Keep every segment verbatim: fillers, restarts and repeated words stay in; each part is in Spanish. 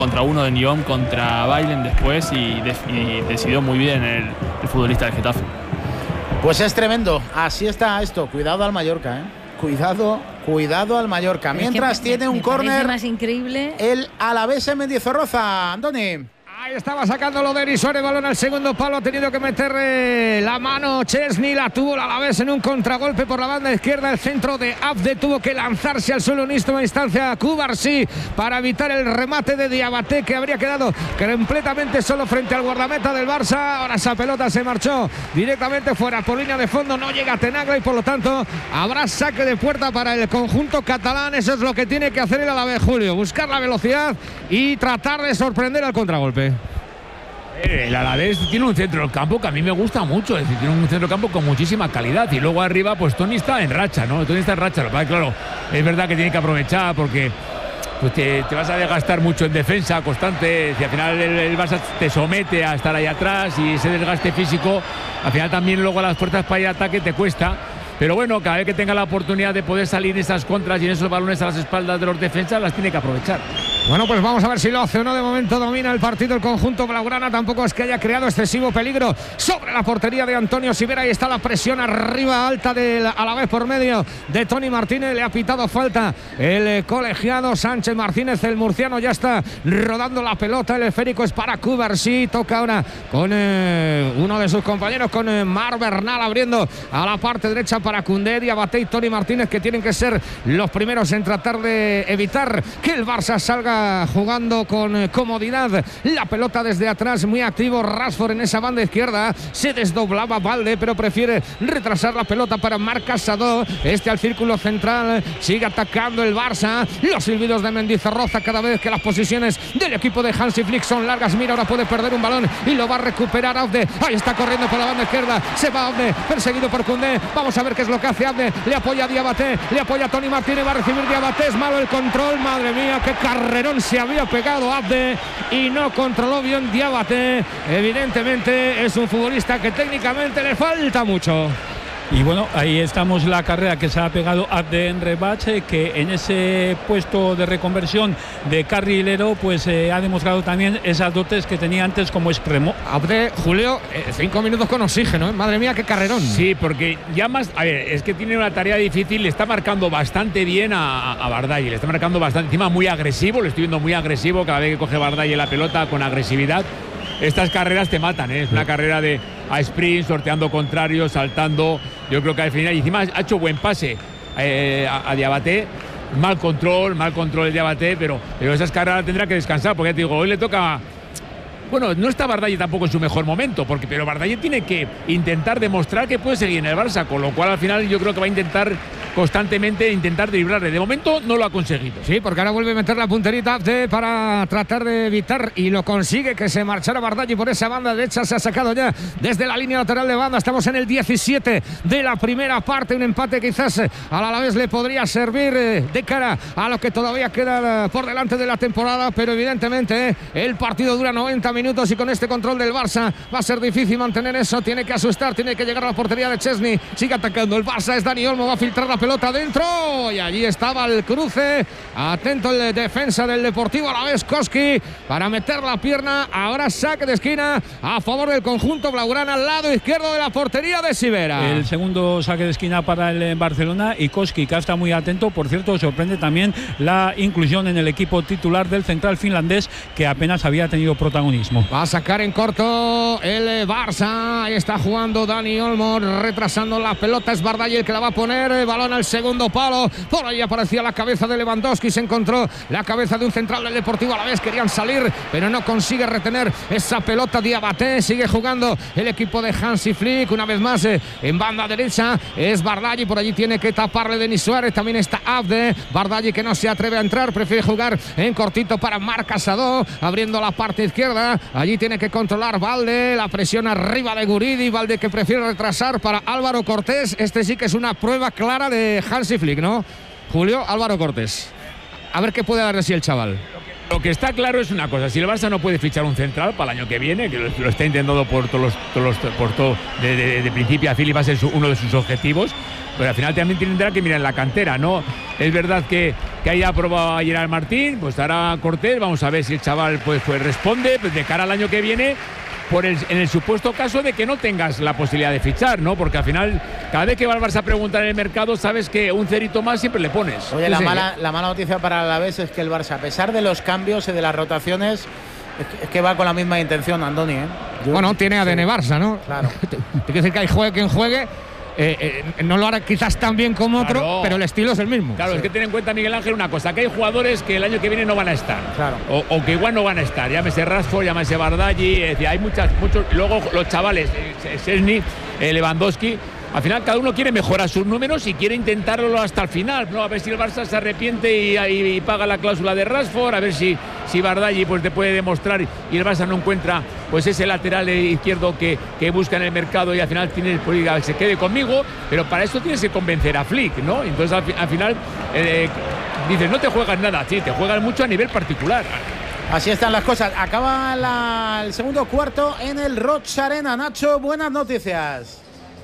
contra uno de Nyom, contra Bailen después y, de, y decidió muy bien el, el futbolista del Getafe. Pues es tremendo, así está esto. Cuidado al Mallorca, ¿eh? Cuidado, cuidado al Mallorca. Mientras es que me, tiene un me córner más increíble el Alavés en Mendizorroza. Andoni. Ahí estaba sacándolo Denis Suárez, balón al segundo palo, ha tenido que meter eh, la mano Chesney, la tuvo la Alavés en un contragolpe por la banda izquierda, el centro de Abde tuvo que lanzarse al suelo en última instancia a Cubarsí para evitar el remate de Diabaté, que habría quedado completamente solo frente al guardameta del Barça. Ahora esa pelota se marchó directamente fuera por línea de fondo, no llega a Tenagla y por lo tanto habrá saque de puerta para el conjunto catalán. Eso es lo que tiene que hacer el Alavés, Julio, buscar la velocidad y tratar de sorprender al contragolpe. El Alavés tiene un centro del campo que a mí me gusta mucho, es decir, tiene un centro del campo con muchísima calidad y luego arriba pues Toni está en racha, ¿no? Toni está en racha, claro, es verdad que tiene que aprovechar porque pues te, te vas a desgastar mucho en defensa constante, si al final el, el Barça te somete a estar ahí atrás y ese desgaste físico, al final también luego a las fuerzas para ir a ataque te cuesta. Pero bueno, cada vez que tenga la oportunidad de poder salir en esas contras y en esos balones a las espaldas de los defensas, las tiene que aprovechar. Bueno, pues vamos a ver si lo hace o no. De momento domina el partido el conjunto blaugrana. Tampoco es que haya creado excesivo peligro sobre la portería de Antonio Sivera. Ahí está la presión arriba alta del Alavés por medio de Toni Martínez. Le ha pitado falta el colegiado Sánchez Martínez. El murciano ya está rodando la pelota. El esférico es para Cubarsí. Toca ahora con eh, uno de sus compañeros, con eh, Mar Bernal, abriendo a la parte derecha para para Koundé, Diabaté y Toni Martínez, que tienen que ser los primeros en tratar de evitar que el Barça salga jugando con comodidad. La pelota desde atrás, muy activo Rashford en esa banda izquierda. Se desdoblaba Balde, pero prefiere retrasar la pelota para Marc Casado. Este al círculo central, sigue atacando el Barça. Los silbidos de Mendizorroza cada vez que las posiciones del equipo de Hansi Flick son largas. Mira, ahora puede perder un balón y lo va a recuperar Abde. Ahí está corriendo por la banda izquierda. Se va Abde, perseguido por Koundé. Vamos a ver qué es lo que hace Abde. Le apoya a Diabaté, le apoya a Toni Martínez, va a recibir Diabaté. Es malo el control, madre mía, qué carrerón se había pegado Abde y no controló bien Diabaté. Evidentemente es un futbolista que técnicamente le falta mucho. Y bueno, ahí estamos la carrera que se ha pegado Abde en Rebache, que en ese puesto de reconversión de carrilero pues eh, ha demostrado también esas dotes que tenía antes como extremo. Abde, Julio, eh, cinco minutos con oxígeno, ¿eh? Madre mía, qué carrerón. Sí, porque ya más, a ver, es que tiene una tarea difícil, le está marcando bastante bien a, a Bardalle, le está marcando bastante, encima muy agresivo, le estoy viendo muy agresivo cada vez que coge Bardalle la pelota con agresividad. Estas carreras te matan, ¿eh? Es una carrera de a sprint, sorteando contrarios, saltando. Yo creo que al final, y encima ha hecho buen pase eh, a, a Diabaté. Mal control, mal control de Diabaté, pero, pero esas carreras tendrá que descansar, porque ya te digo, hoy le toca. Bueno, no está Bardalle tampoco en su mejor momento, porque, pero Bardalle tiene que intentar demostrar que puede seguir en el Barça, con lo cual al final yo creo que va a intentar constantemente intentar dribblarle. De momento no lo ha conseguido. Sí, porque ahora vuelve a meter la punterita Abde para tratar de evitar, y lo consigue, que se marchara Bardalle por esa banda derecha. Se ha sacado ya desde la línea lateral de banda. Estamos en el diecisiete de la primera parte. Un empate quizás al Alavés le podría servir de cara a lo que todavía queda por delante de la temporada, pero evidentemente el partido dura noventa minutos y con este control del Barça va a ser difícil mantener eso. Tiene que asustar, tiene que llegar a la portería de Chesney. Sigue atacando el Barça, es Dani Olmo, va a filtrar la pelota dentro y allí estaba el cruce. Atento el defensa del Deportivo Alavés, Koski, para meter la pierna. Ahora saque de esquina a favor del conjunto blaugrana, al lado izquierdo de la portería de Sivera. El segundo saque de esquina para el Barcelona, y Koski, que está muy atento. Por cierto, sorprende también la inclusión en el equipo titular del central finlandés, que apenas había tenido protagonismo. Va a sacar en corto el Barça. Ahí está jugando Dani Olmo, retrasando la pelota. Es Bardalle el que la va a poner. El balón al segundo palo. Por ahí aparecía la cabeza de Lewandowski. Se encontró la cabeza de un central del Deportivo Alavés. Querían salir, pero no consigue retener esa pelota. Diabaté. Sigue jugando el equipo de Hansi Flick. Una vez más eh, en banda derecha es Bardalle. Por allí tiene que taparle Denis Suárez. También está Abde. Bardalle, que no se atreve a entrar. Prefiere jugar en cortito para Marc Casado, abriendo la parte izquierda. Allí tiene que controlar Balde. La presión arriba de Guridi. Balde, que prefiere retrasar para Álvaro Cortés. Este sí que es una prueba clara de Hansi Flick, ¿no? Julio, Álvaro Cortés. A ver qué puede dar de sí el chaval. Lo que está claro es una cosa: si el Barça no puede fichar un central para el año que viene, que lo, lo está intentando por todos los, todos los por todo de, de, de principio a fin, va a ser su, uno de sus objetivos, pero al final también tendrá que mirar en la cantera, ¿no? Es verdad que, que haya probado a Gerard Martín, pues estará Cortés, vamos a ver si el chaval pues, pues responde pues de cara al año que viene. Por el, en el supuesto caso de que no tengas la posibilidad de fichar, ¿no? Porque al final, cada vez que va al Barça a preguntar en el mercado, sabes que un cerito más siempre le pones. Oye, la, sí, mala, la mala noticia para el Alavés es que el Barça, a pesar de los cambios y de las rotaciones, es que, es que va con la misma intención, Andoni, ¿eh? Yo, bueno, tiene A D N sí. Barça, ¿no? Claro. Tiene que decir que hay juegue quien juegue. Eh, eh, no lo hará quizás tan bien como otro, claro. pero el estilo es el mismo. Claro, sí. Es que ten en cuenta, Miguel Ángel, una cosa, que hay jugadores que el año que viene no van a estar. Claro. O, o que igual no van a estar. Llámese Rashford, llámese Bardaghi, es decir, hay muchas, muchos. Luego los chavales, Szczęsny, eh, Lewandowski. Al final cada uno quiere mejorar sus números y quiere intentarlo hasta el final, ¿no? A ver si el Barça se arrepiente y, y, y paga la cláusula de Rashford, a ver si, si Bardaghi pues te puede demostrar y el Barça no encuentra pues ese lateral izquierdo que, que busca en el mercado y al final tiene pues, se quede conmigo, pero para eso tienes que convencer a Flick, ¿no? Entonces al, al final eh, dices, no te juegas nada, sí, te juegas mucho a nivel particular. Así están las cosas. Acaba la, el segundo cuarto en el Roig Arena. Nacho, buenas noticias.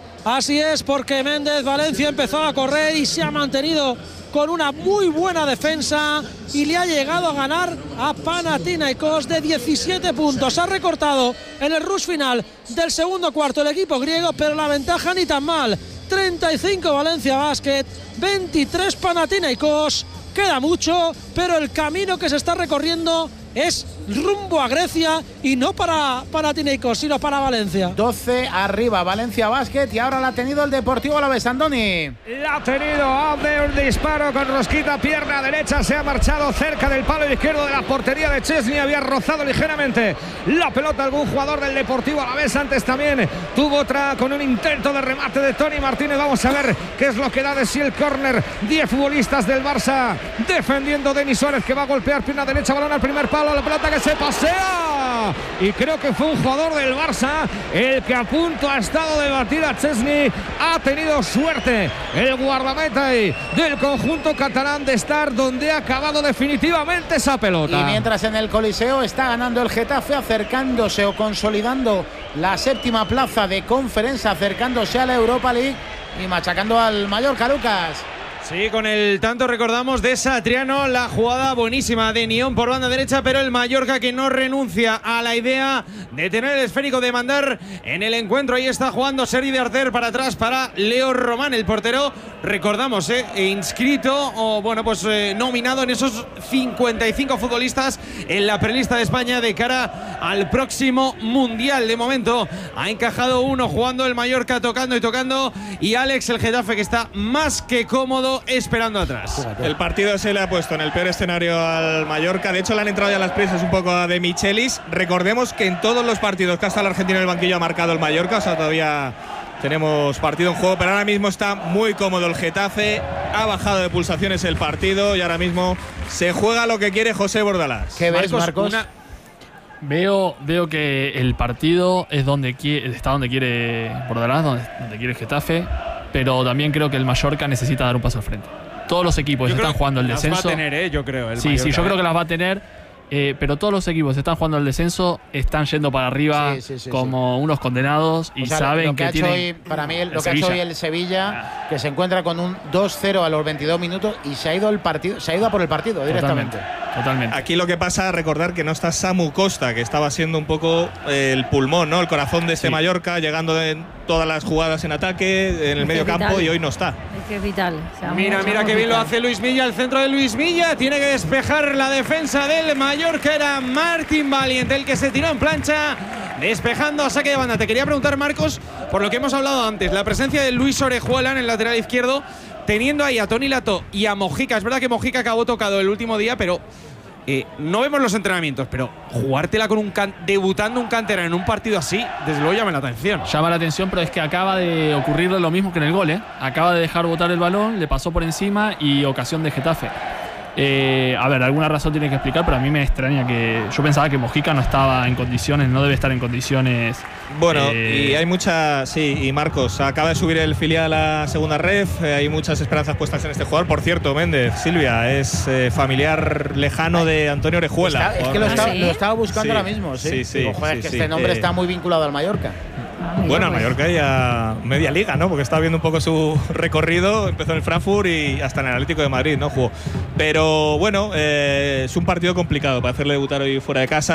Así es, porque Méndez Valencia empezó a correr y se ha mantenido con una muy buena defensa y le ha llegado a ganar a Panathinaikos de diecisiete puntos. Ha recortado en el rush final del segundo cuarto el equipo griego, pero la ventaja ni tan mal. treinta y cinco Valencia Basket, veintitrés Panathinaikos. Queda mucho, pero el camino que se está recorriendo es rumbo a Grecia y no para Panathinaikos, sino para Valencia. doce arriba Valencia Basket y ahora la ha tenido el Deportivo Alavés, Andoni. La ha tenido Abde, un disparo con rosquita, pierna derecha, se ha marchado cerca del palo izquierdo de la portería de Szczęsny, había rozado ligeramente la pelota algún jugador del Deportivo Alavés. Antes también tuvo otra con un intento de remate de Tony Martínez. Vamos a ver qué es lo que da de sí el córner. diez futbolistas del Barça defendiendo. Denis Suárez, que va a golpear pierna derecha, balón al primer palo, la pelota que se pasea y creo que fue un jugador del Barça el que a punto ha estado de batir a Szczęsny. Ha tenido suerte el guardameta del conjunto catalán de estar donde ha acabado definitivamente esa pelota. Y mientras en el Coliseo está ganando el Getafe, acercándose o consolidando la séptima plaza de Conference, acercándose a la Europa League y machacando al Mallorca, Lucas. Sí, con el tanto recordamos de Satriano, la jugada buenísima de Nión por banda derecha, pero el Mallorca que no renuncia a la idea de tener el esférico, de mandar en el encuentro. Ahí está jugando Sergi de Arter para atrás para Leo Román, el portero, recordamos, eh, inscrito o bueno, pues eh, nominado en esos cincuenta y cinco futbolistas en la prelista de España de cara al próximo Mundial. De momento ha encajado uno jugando el Mallorca, tocando y tocando, y Alex, el Getafe, que está más que cómodo esperando atrás. El partido se le ha puesto en el peor escenario al Mallorca. De hecho, le han entrado ya las prisas un poco a De Michelis. Recordemos que en todos los partidos que hasta el argentino en el banquillo ha marcado el Mallorca, o sea, todavía tenemos partido en juego, pero ahora mismo está muy cómodo el Getafe. Ha bajado de pulsaciones el partido y ahora mismo se juega lo que quiere José Bordalás. ¿Qué ves, Marcos? Marcos? Una... Veo, veo que el partido es donde quiere, está donde quiere Bordalás, donde, donde quiere el Getafe. Pero también creo que el Mallorca necesita dar un paso al frente. Todos los equipos están jugando el descenso. Las va a tener, ¿eh? Yo creo. El sí, Mallorca, sí, yo ¿eh? creo que las va a tener. Eh, pero todos los equipos están jugando el descenso, están yendo para arriba sí, sí, sí, como sí. unos condenados y o sea, saben lo que, que ha tienen. Hecho hoy, para mí, el, lo que Sevilla. ha hecho hoy el Sevilla, ah. que se encuentra con un dos cero a los veintidós minutos y se ha ido el partido, se ha ido a por el partido directamente. Totalmente. Totalmente. Aquí lo que pasa, recordar que no está Samu Costa, que estaba siendo un poco eh, el pulmón, ¿no? El corazón de este sí. Mallorca, llegando en todas las jugadas en ataque, en el medio campo, y hoy no está. Es que es vital. O sea, mira, mira qué bien lo hace Luis Milla, el centro de Luis Milla. Tiene que despejar la defensa del Mallorca. Era Martín Valiente el que se tiró en plancha, despejando a saque de banda. Te quería preguntar, Marcos, por lo que hemos hablado antes, la presencia de Luis Orejuela en el lateral izquierdo, teniendo ahí a Toni Lato y a Mojica. Es verdad que Mojica acabó tocado el último día, pero eh, no vemos los entrenamientos, pero jugártela con un can debutando un canterano en un partido así, desde luego llama la atención. Llama la atención, pero es que acaba de ocurrirle lo mismo que en el gol, ¿eh? Acaba de dejar botar el balón, le pasó por encima y ocasión de Getafe. Eh, a ver, alguna razón tiene que explicar, pero a mí me extraña que… Yo pensaba que Mojica no estaba en condiciones, no debe estar en condiciones… Bueno, eh, y hay mucha… Sí, y Marcos, acaba de subir el filial a la segunda ref, eh, hay muchas esperanzas puestas en este jugador. Por cierto, Méndez, Silvia, es eh, familiar lejano de Antonio Orejuela. Está, es que lo, ¿Ah, está, sí? lo estaba buscando sí, ahora mismo, sí. Sí, sí, Digo, joder, sí, es que sí, este nombre eh, está muy vinculado al Mallorca. Bueno, el Mallorca ya media liga, ¿no? Porque estaba viendo un poco su recorrido. Empezó en el Frankfurt y hasta en el Atlético de Madrid, ¿no? Jugó. Pero bueno, eh, es un partido complicado para hacerle debutar hoy fuera de casa.